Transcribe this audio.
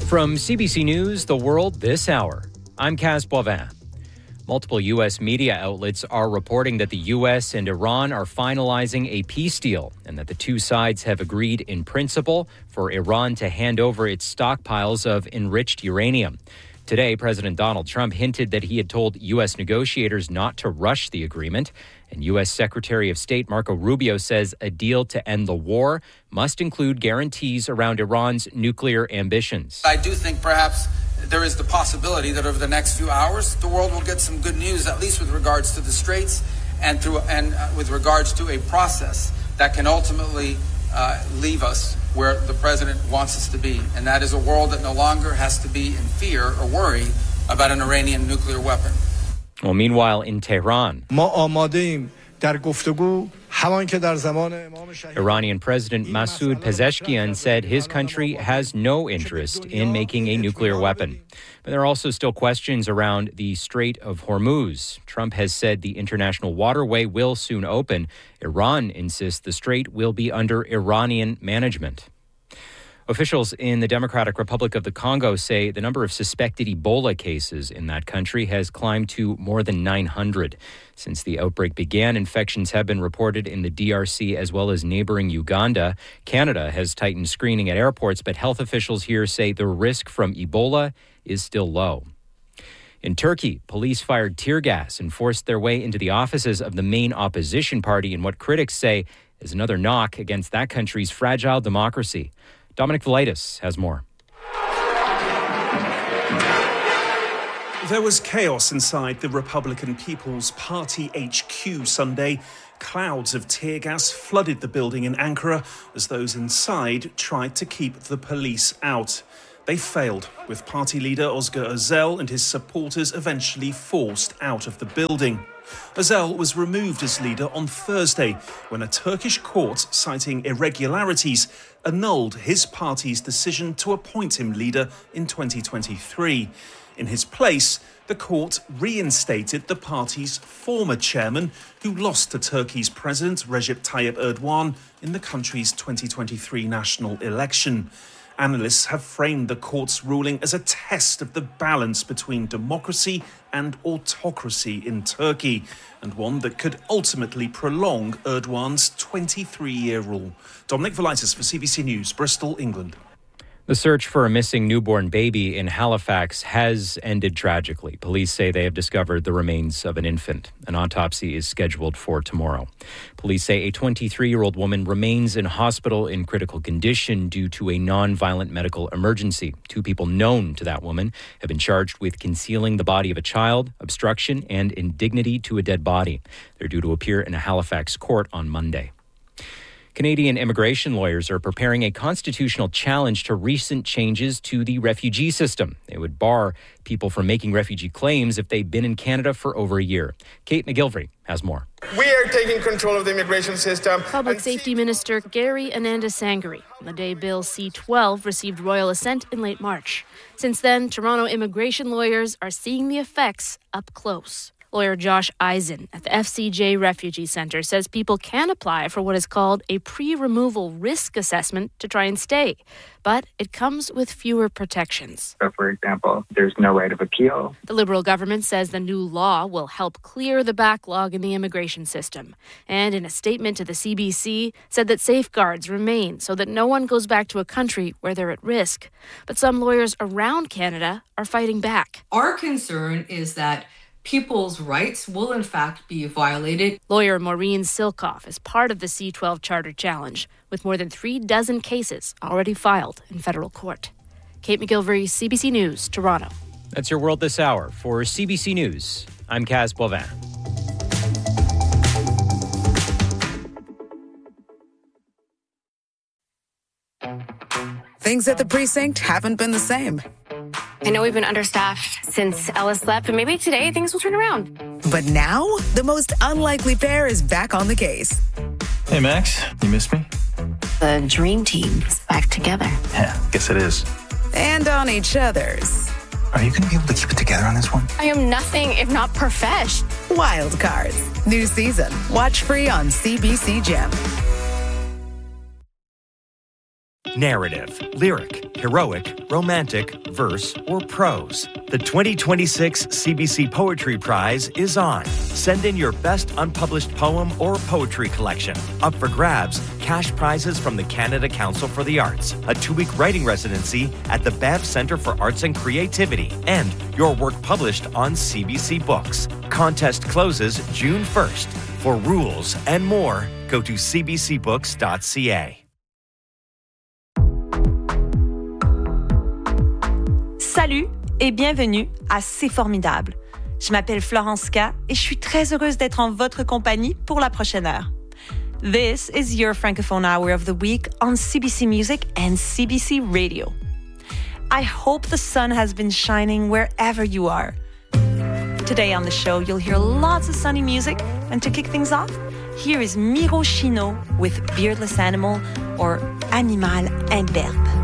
From CBC News, The World This Hour, I'm Cas Boivin. Multiple U.S. media outlets are reporting that the U.S. and Iran are finalizing a peace deal and that the two sides have agreed in principle for Iran to hand over its stockpiles of enriched uranium. Today, President Donald Trump hinted that he had told U.S. negotiators not to rush the agreement. And U.S. Secretary of State Marco Rubio says a deal to end the war must include guarantees around Iran's nuclear ambitions. I do think perhaps there is the possibility that over the next few hours, the world will get some good news, at least with regards to the Straits and with regards to a process that can ultimately leave us where the president wants us to be. And that is a world that no longer has to be in fear or worry about an Iranian nuclear weapon. Well, meanwhile, in Tehran, Iranian President Masoud Pezeshkian said his country has no interest in making a nuclear weapon. But there are also still questions around the Strait of Hormuz. Trump has said the international waterway will soon open. Iran insists the strait will be under Iranian management. Officials in the Democratic Republic of the Congo say the number of suspected Ebola cases in that country has climbed to more than 900. Since the outbreak began, infections have been reported in the DRC as well as neighboring Uganda. Canada has tightened screening at airports, but health officials here say the risk from Ebola is still low. In Turkey, police fired tear gas and forced their way into the offices of the main opposition party in what critics say is another knock against that country's fragile democracy. Dominic Velitis has more. There was chaos inside the Republican People's Party HQ Sunday. Clouds of tear gas flooded the building in Ankara as those inside tried to keep the police out. They failed, with party leader Özgür Özel and his supporters eventually forced out of the building. Özel was removed as leader on Thursday when a Turkish court, citing irregularities, annulled his party's decision to appoint him leader in 2023. In his place, the court reinstated the party's former chairman, who lost to Turkey's President Recep Tayyip Erdogan in the country's 2023 national election. Analysts have framed the court's ruling as a test of the balance between democracy and autocracy in Turkey, and one that could ultimately prolong Erdogan's 23-year rule. Dominic Velitis for CBC News, Bristol, England. The search for a missing newborn baby in Halifax has ended tragically. Police say they have discovered the remains of an infant. An autopsy is scheduled for tomorrow. Police say a 23-year-old woman remains in hospital in critical condition due to a non-violent medical emergency. 2 people known to that woman have been charged with concealing the body of a child, obstruction, and indignity to a dead body. They're due to appear in a Halifax court on Monday. Canadian immigration lawyers are preparing a constitutional challenge to recent changes to the refugee system. They would bar people from making refugee claims if they've been in Canada for over a year. Kate McGilvery has more. We are taking control of the immigration system. Public Safety Minister Gary Anandasangari on the day Bill C-12 received royal assent in late March. Since then, Toronto immigration lawyers are seeing the effects up close. Lawyer Josh Eisen at the FCJ Refugee Centre says people can apply for what is called a pre-removal risk assessment to try and stay, but it comes with fewer protections. So, for example, there's no right of appeal. The Liberal government says the new law will help clear the backlog in the immigration system, and in a statement to the CBC said that safeguards remain so that no one goes back to a country where they're at risk. But some lawyers around Canada are fighting back. Our concern is that people's rights will in fact be violated. Lawyer Maureen Silkoff is part of the C-12 Charter Challenge, with more than 36 cases already filed in federal court. Kate McGilvery, CBC News, Toronto. That's your World This Hour. For CBC News, I'm Cas Boivin. Things at the precinct haven't been the same. I know we've been understaffed since Ellis left, but maybe today things will turn around. But now, the most unlikely pair is back on the case. Hey, Max, you missed me? The dream team is back together. Yeah, guess it is. And on each other's. Are you going to be able to keep it together on this one? I am nothing if not profesh. Wild Cards. New season. Watch free on CBC Gem. narrative, lyric, heroic, romantic, verse, or prose. The 2026 CBC Poetry Prize is on. Send in your best unpublished poem or poetry collection. Up for grabs, cash prizes from the Canada Council for the Arts, a 2-week writing residency at the Banff Centre for Arts and Creativity, and your work published on CBC Books. Contest closes June 1st. For rules and more, go to cbcbooks.ca. Salut et bienvenue à C'est Formidable. Je m'appelle Florence K et je suis très heureuse d'être en votre compagnie pour la prochaine heure. This is your Francophone Hour of the Week on CBC Music and CBC Radio. I hope the sun has been shining wherever you are. Today on the show, you'll hear lots of sunny music, and to kick things off, here is Miro Chino with Beardless Animal or Animal Imberbe.